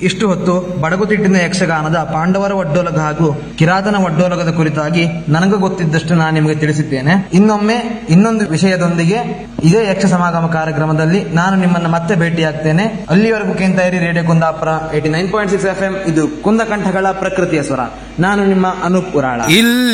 ಇಷ್ಟು ಹೊತ್ತು ಬಡಗುತಿಟ್ಟಿನ ಯಕ್ಷಗಾನದ ಪಾಂಡವರ ಒಡ್ಡೋಲಗ ಹಾಗೂ ಕಿರಾತನ ಒಡ್ಡೋಲಗದ ಕುರಿತಾಗಿ ನನಗೂ ಗೊತ್ತಿದ್ದಷ್ಟು ನಾನು ನಿಮಗೆ ತಿಳಿಸಿದ್ದೇನೆ. ಇನ್ನೊಮ್ಮೆ ಇನ್ನೊಂದು ವಿಷಯದೊಂದಿಗೆ ಇದೇ ಯಕ್ಷ ಸಮಾಗಮ ಕಾರ್ಯಕ್ರಮದಲ್ಲಿ ನಾನು ನಿಮ್ಮನ್ನು ಮತ್ತೆ ಭೇಟಿಯಾಗ್ತೇನೆ. ಅಲ್ಲಿವರೆಗೂ ಕೇಳ್ತಾ ಇರಿ ರೇಡಿಯೋ ಕುಂದಾಪುರ 89.6 FM. ಇದು ಕುಂದಕಂಠಗಳ ಪ್ರಕೃತಿಯ ಸ್ವರ. ನಾನು ನಿಮ್ಮ ಅನೂಪ್ ಉರಾಳ.